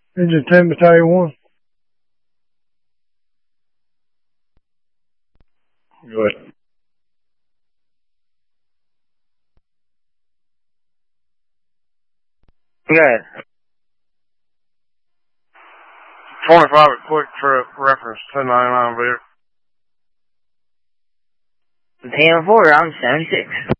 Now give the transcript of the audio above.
Engine 10, Battalion 1. Go ahead. Good. 25 at Quick Trip, reference 1099 Beer. 10-4, I'm 76.